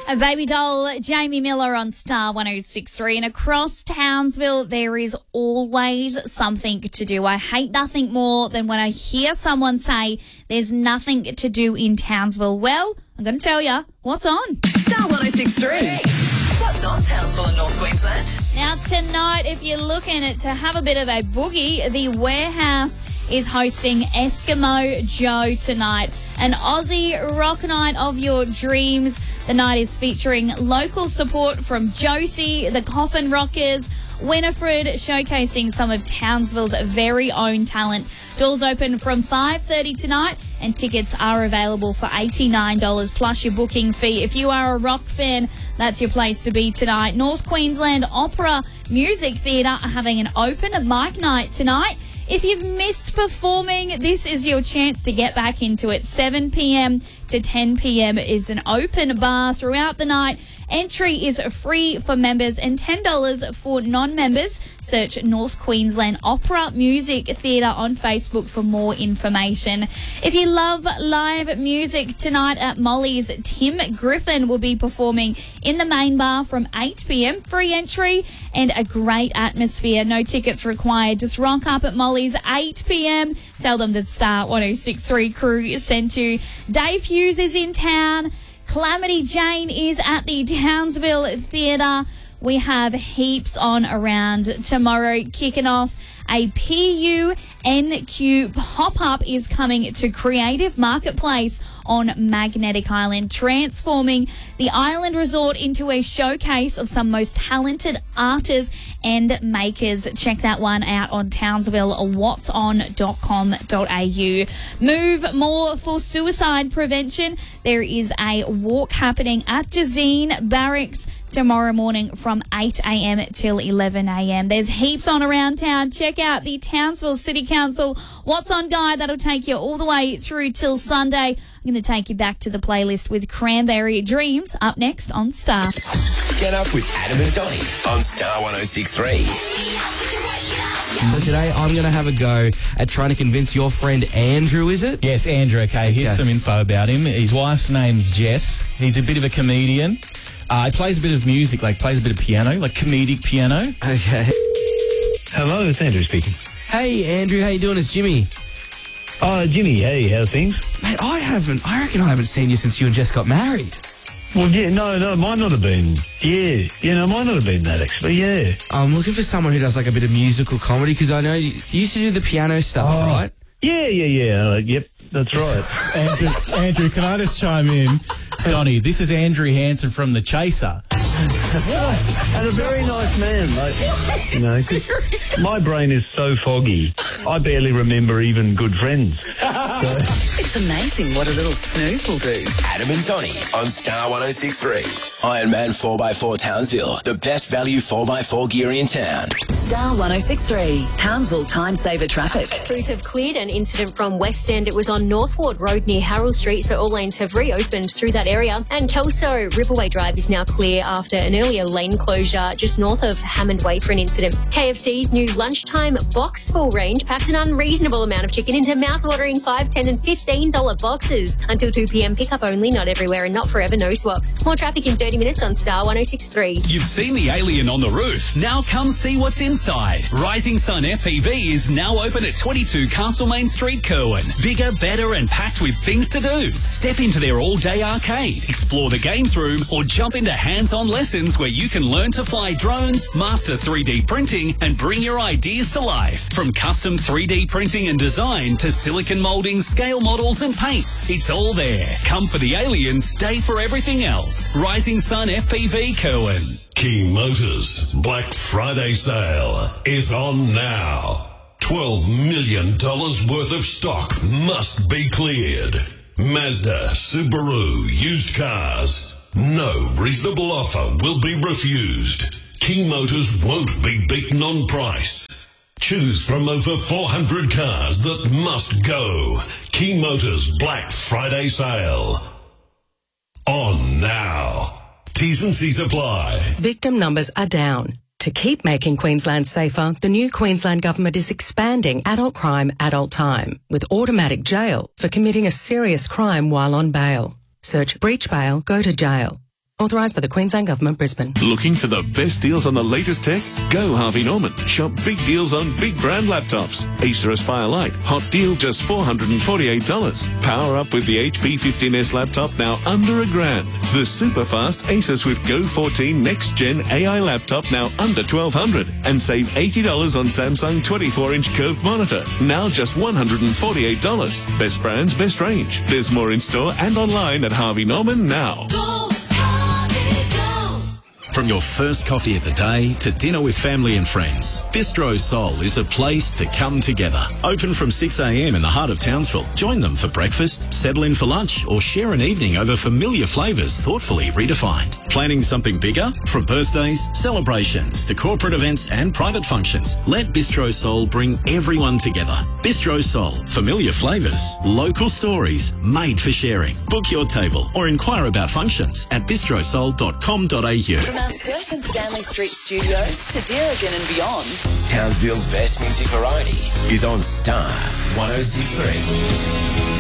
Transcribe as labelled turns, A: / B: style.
A: A baby doll, Jamie Miller on Star 106.3. And across Townsville, there is always something to do. I hate nothing more than when I hear someone say there's nothing to do in Townsville. Well, I'm going to tell you what's on.
B: Star 106.3. What's on Townsville and North Queensland?
A: Now, tonight, if you're looking to have a bit of a boogie, the Warehouse is hosting Eskimo Joe tonight, an Aussie rock night of your dreams. The night is featuring local support from Josie, the Coffin Rockers, Winifred, showcasing some of Townsville's very own talent. Doors open from 5:30 tonight, and tickets are available for $89 plus your booking fee. If you are a rock fan, that's your place to be tonight. North Queensland Opera Music Theatre are having an open mic night tonight. If you've missed performing, this is your chance to get back into it. 7 p.m. to 10 p.m. is an open bar throughout the night. Entry is free for members and $10 for non-members. Search North Queensland Opera Music Theatre on Facebook for more information. If you love live music, tonight at Molly's, Tim Griffin will be performing in the main bar from 8 p.m. Free entry and a great atmosphere. No tickets required. Just rock up at Molly's 8 p.m. Tell them the Star 106.3 crew sent you. Dave Hughes is in town. Calamity Jane is at the Townsville Theatre. We have heaps on around tomorrow. Kicking off, a PUNQ pop-up is coming to Creative Marketplace on Magnetic Island, transforming the island resort into a showcase of some most talented artists and makers. Check that one out on townsvillewhatson.com.au. Move more for suicide prevention. There is a walk happening at Jazeen Barracks tomorrow morning from 8 a.m. till 11 a.m. There's heaps on around town. Check out the Townsville City Council What's On guide. That'll take you all the way through till Sunday. I'm going to take you back to the playlist with Cranberry Dreams up next on Star.
C: Get up with Adam and Donnie on Star 106.3.
D: So today I'm going to have a go at trying to convince your friend Andrew, is it?
E: Yes, Andrew, okay. Here's some info about him. His wife's name's Jess. He's a bit of a comedian. He plays a bit of music, plays a bit of piano, comedic piano.
D: Okay.
F: Hello, it's Andrew speaking.
D: Hey, Andrew, how you doing? It's Jimmy.
F: Oh, Jimmy, hey, how's things?
D: Mate, I reckon I haven't seen you since you and Jess got married.
F: Well, yeah, no, might not have been. Yeah, might not have been that, actually, yeah.
D: I'm looking for someone who does, a bit of musical comedy, because I know you used to do the piano stuff, right?
F: Yeah. Yep, that's right.
E: Andrew, can I just chime in? Donnie, this is Andrew Hansen from The Chaser.
F: And a very nice man, my brain is so foggy, I barely remember even good friends.
B: It's amazing what a little snooze will do.
C: Adam and Donnie on Star 106.3. Ironman 4x4 Townsville, the best value 4x4 gear in town.
B: Star 106.3. Townsville Time Saver Traffic.
G: Crews have cleared an incident from West End. It was on Northward Road near Harold Street, so all lanes have reopened through that area. And Kelso Riverway Drive is now clear after an earlier lane closure just north of Hammond Way for an incident. KFC's new lunchtime box full range packs an unreasonable amount of chicken into mouth-watering $5, $10 and $15 boxes. Until 2 p.m, pick-up only, not everywhere, and not forever, no swaps. More traffic in 30 minutes on Star 106.3.
H: You've seen the alien on the roof. Now come see what's inside. Rising Sun FPV is now open at 22 Castlemaine Street, Kerwin. Bigger, better and packed with things to do. Step into their all-day arcade, explore the games room or jump into hands-on lessons where you can learn to fly drones, master 3D printing and bring your ideas to life. From custom 3D printing and design to silicon molding, scale models and paints, it's all there. Come for the aliens, stay for everything else. Rising Sun FPV, Kerwin.
I: King Motors Black Friday sale is on now. $12 million worth of stock must be cleared. Mazda, Subaru, used cars. No reasonable offer will be refused. King Motors won't be beaten on price. Choose from over 400 cars that must go. King Motors Black Friday sale. On now. T's and C's apply.
J: Victim numbers are down. To keep making Queensland safer, the new Queensland Government is expanding adult crime, adult time, with automatic jail for committing a serious crime while on bail. Search breach bail, go to jail. Authorised by the Queensland Government, Brisbane.
K: Looking for the best deals on the latest tech? Go Harvey Norman. Shop big deals on big brand laptops. Acer Aspire Lite. Hot deal just $448. Power up with the HP 15S laptop now under $1,000. The super fast Acer Swift Go 14 Next Gen AI laptop now under $1,200. And save $80 on Samsung 24-inch curved monitor. Now just $148. Best brands, best range. There's more in store and online at Harvey Norman now.
L: From your first coffee of the day to dinner with family and friends, Bistro Soul is a place to come together. Open from 6 a.m. in the heart of Townsville. Join them for breakfast, settle in for lunch, or share an evening over familiar flavours thoughtfully redefined. Planning something bigger? From birthdays, celebrations to corporate events and private functions, let Bistro Soul bring everyone together. Bistro Soul. Familiar flavours, local stories, made for sharing. Book your table or inquire about functions at bistrosoul.com.au.
B: From our Sturt and Stanley Street studios to Deerigan and beyond,
C: Townsville's best music variety is on Star 106.3.